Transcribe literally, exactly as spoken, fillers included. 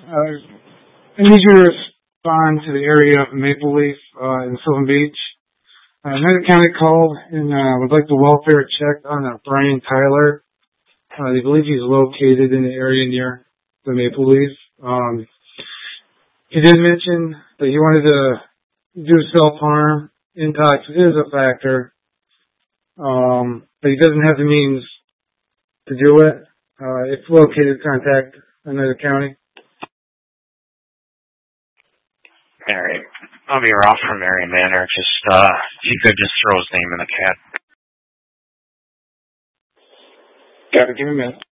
Uh, I need you to respond to the area of Maple Leaf uh, in Sylvan Beach. Uh, United County called and uh, would like the welfare check on uh, Brian Tyler. Uh, they believe he's located in the area near the Maple Leaf. Um, he did mention that he wanted to do self-harm. Intox is a factor, um, but he doesn't have the means to do it. Uh, if located, contact another county. Mary, I'll be Ralph from Marion Manor. Just, uh, if you could just throw his name in the cat. Got to give him a minute.